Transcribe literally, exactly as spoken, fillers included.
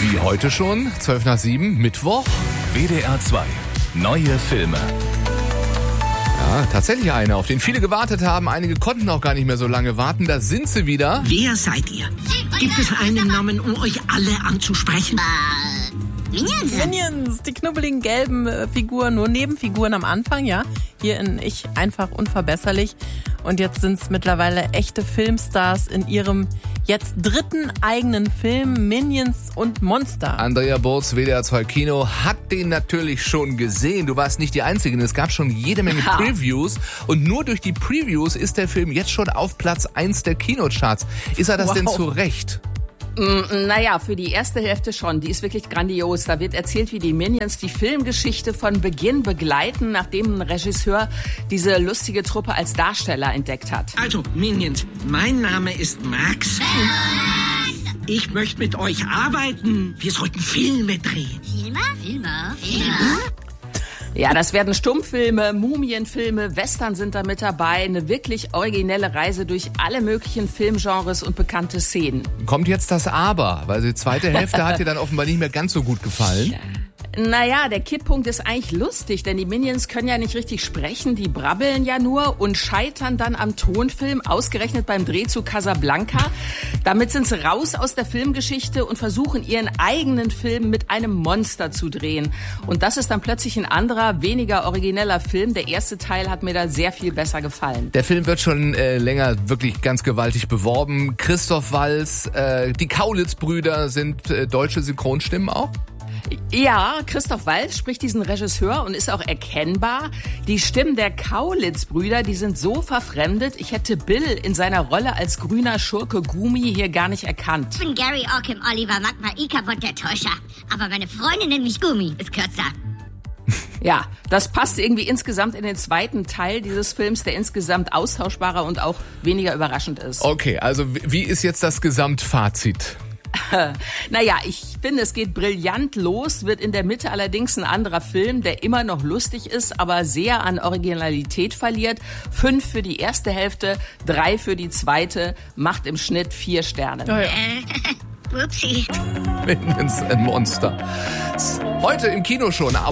Wie heute schon, zwölf nach sieben, Mittwoch. W D R zwei. Neue Filme. Ja, tatsächlich eine, auf den viele gewartet haben. Einige konnten auch gar nicht mehr so lange warten. Da sind sie wieder. Wer seid ihr? Gibt es einen Namen, um euch alle anzusprechen? Minions. Minions, die knubbeligen gelben äh, Figuren, nur Nebenfiguren am Anfang, ja. Hier in Ich einfach unverbesserlich. Und jetzt sind es mittlerweile echte Filmstars in ihrem jetzt dritten eigenen Film Minions und Monster. Andrea Burz, W D R zwei Kino, hat den natürlich schon gesehen. Du warst nicht die Einzige. Es gab schon jede Menge Ja. Previews. Und nur durch die Previews ist der Film jetzt schon auf Platz eins der Kinocharts. Ist er das Wow. denn zu Recht? Mm, Naja, für die erste Hälfte schon. Die ist wirklich grandios. Da wird erzählt, wie die Minions die Filmgeschichte von Beginn begleiten, nachdem ein Regisseur diese lustige Truppe als Darsteller entdeckt hat. Also, Minions, mein Name ist Max. Ich möchte mit euch arbeiten. Wir sollten Filme drehen. Filme? Filme? Filme? Ja, das werden Stummfilme, Mumienfilme, Western sind da mit dabei. Eine wirklich originelle Reise durch alle möglichen Filmgenres und bekannte Szenen. Kommt jetzt das Aber, weil die zweite Hälfte hat dir dann offenbar nicht mehr ganz so gut gefallen. Naja, der Kipppunkt ist eigentlich lustig, denn die Minions können ja nicht richtig sprechen, die brabbeln ja nur und scheitern dann am Tonfilm, ausgerechnet beim Dreh zu Casablanca. Damit sind sie raus aus der Filmgeschichte und versuchen ihren eigenen Film mit einem Monster zu drehen. Und das ist dann plötzlich ein anderer, weniger origineller Film. Der erste Teil hat mir da sehr viel besser gefallen. Der Film wird schon äh, länger wirklich ganz gewaltig beworben. Christoph Waltz, äh, die Kaulitz-Brüder sind äh, deutsche Synchronstimmen auch. Ja, Christoph Waltz spricht diesen Regisseur und ist auch erkennbar. Die Stimmen der Kaulitz-Brüder, die sind so verfremdet, ich hätte Bill in seiner Rolle als grüner Schurke Gumi hier gar nicht erkannt. Ich bin Gary Ockham, Oliver Magma Ikabot, der Täuscher. Aber meine Freundin nennt mich Gummi, ist kürzer. Ja, das passt irgendwie insgesamt in den zweiten Teil dieses Films, der insgesamt austauschbarer und auch weniger überraschend ist. Okay, also wie- wie ist jetzt das Gesamtfazit? Naja, ich finde, es geht brillant los, wird in der Mitte allerdings ein anderer Film, der immer noch lustig ist, aber sehr an Originalität verliert. Fünf für die erste Hälfte, drei für die zweite, macht im Schnitt vier Sterne. Ja, ja. Upsi. Minions and Monster. Heute im Kino schon.